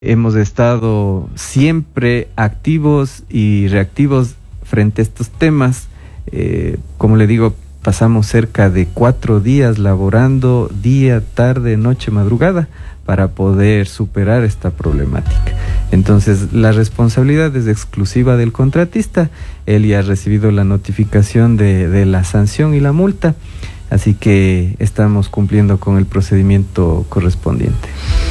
Hemos estado siempre activos y reactivos frente a estos temas. Como le digo, pasamos cerca de 4 días laborando día, tarde, noche, madrugada para poder superar esta problemática. Entonces, la responsabilidad es exclusiva del contratista. Él ya ha recibido la notificación de la sanción y la multa, así que estamos cumpliendo con el procedimiento correspondiente.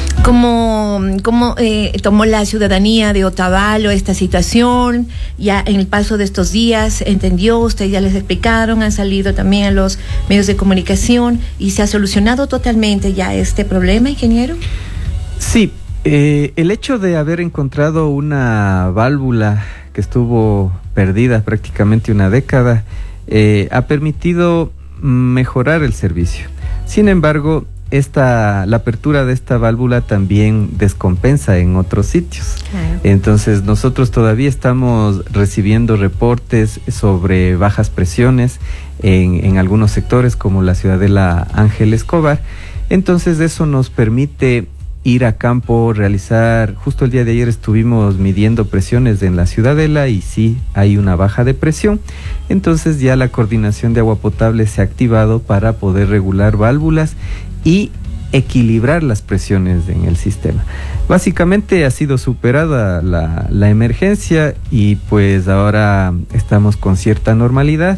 ¿Cómo tomó la ciudadanía de Otavalo esta situación? Ya en el paso de estos días, ¿entendió? Ustedes ya les explicaron, han salido también a los medios de comunicación y se ha solucionado totalmente ya este problema, ingeniero. Sí, el hecho de haber encontrado una válvula que estuvo perdida prácticamente una década ha permitido mejorar el servicio. Sin embargo, la apertura de esta válvula también descompensa en otros sitios. Claro. Entonces, nosotros todavía estamos recibiendo reportes sobre bajas presiones en algunos sectores, como la Ciudadela Ángel Escobar. Entonces, eso nos permite ir a campo, realizar. Justo el día de ayer estuvimos midiendo presiones en la Ciudadela y sí hay una baja de presión. Entonces ya la coordinación de agua potable se ha activado para poder regular válvulas y equilibrar las presiones en el sistema. Básicamente ha sido superada la emergencia y pues ahora estamos con cierta normalidad.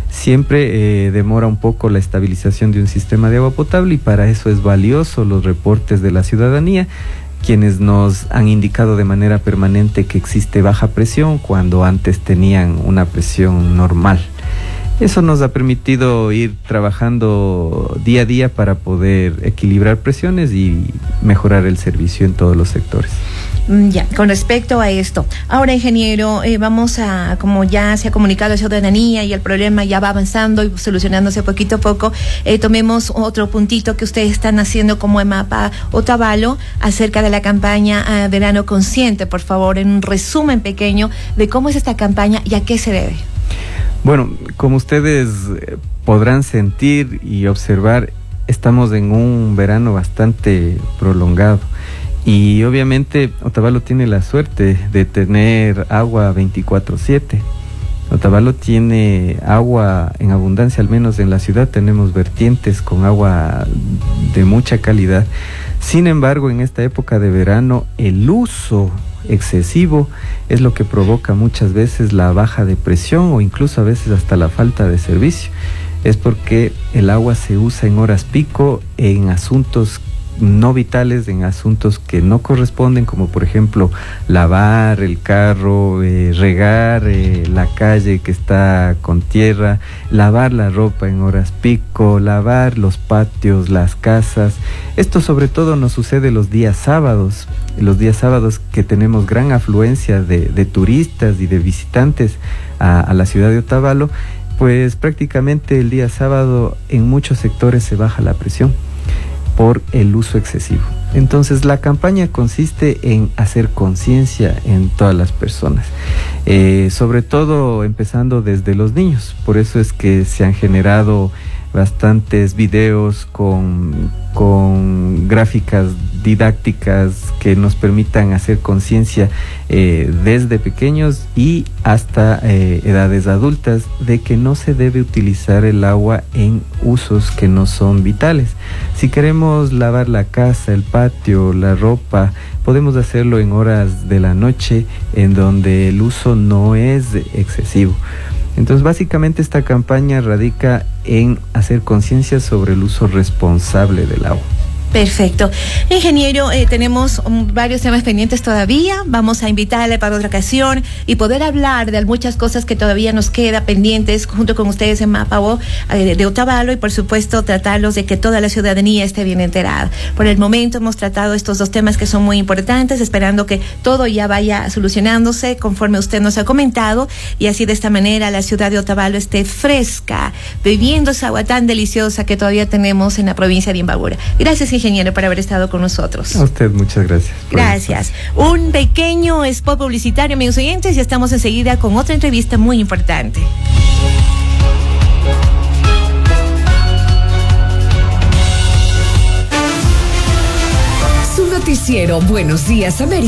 Siempre demora un poco la estabilización de un sistema de agua potable y para eso es valioso los reportes de la ciudadanía, quienes nos han indicado de manera permanente que existe baja presión cuando antes tenían una presión normal. Eso nos ha permitido ir trabajando día a día para poder equilibrar presiones y mejorar el servicio en todos los sectores. Ya, con respecto a esto. Ahora, ingeniero, vamos a, como ya se ha comunicado a la ciudadanía y el problema ya va avanzando y solucionándose poquito a poco, tomemos otro puntito que ustedes están haciendo como EMAPA Otavalo acerca de la campaña Verano Consciente, por favor, en un resumen pequeño de cómo es esta campaña y a qué se debe. Bueno, como ustedes podrán sentir y observar, estamos en un verano bastante prolongado. Y obviamente Otavalo tiene la suerte de tener agua 24/7. Otavalo tiene agua en abundancia, al menos en la ciudad tenemos vertientes con agua de mucha calidad. Sin embargo, en esta época de verano, el uso excesivo es lo que provoca muchas veces la baja de presión o incluso a veces hasta la falta de servicio. Es porque el agua se usa en horas pico en asuntos no vitales, en asuntos que no corresponden, como por ejemplo lavar el carro, regar la calle que está con tierra, lavar la ropa en horas pico, lavar los patios, las casas. Esto sobre todo nos sucede los días sábados que tenemos gran afluencia de turistas y de visitantes a la ciudad de Otavalo, pues prácticamente el día sábado en muchos sectores se baja la presión por el uso excesivo. Entonces la campaña consiste en hacer conciencia en todas las personas, sobre todo empezando desde los niños. Por eso es que se han generado bastantes videos con gráficas didácticas que nos permitan hacer conciencia desde pequeños y hasta edades adultas de que no se debe utilizar el agua en usos que no son vitales. Si queremos lavar la casa, el patio, la ropa, podemos hacerlo en horas de la noche en donde el uso no es excesivo. Entonces, básicamente esta campaña radica en hacer conciencia sobre el uso responsable del agua. Perfecto. Ingeniero, tenemos varios temas pendientes todavía. Vamos a invitarle para otra ocasión y poder hablar de muchas cosas que todavía nos queda pendientes junto con ustedes en EMAPA de Otavalo y por supuesto tratarlos de que toda la ciudadanía esté bien enterada. Por el momento hemos tratado estos dos temas que son muy importantes, esperando que todo ya vaya solucionándose conforme usted nos ha comentado y así de esta manera la ciudad de Otavalo esté fresca, bebiendo esa agua tan deliciosa que todavía tenemos en la provincia de Imbabura. Gracias, ingeniero, por haber estado con nosotros. A usted, muchas gracias. Gracias. Un pequeño spot publicitario, amigos oyentes, y estamos enseguida con otra entrevista muy importante. noticiero Buenos Días América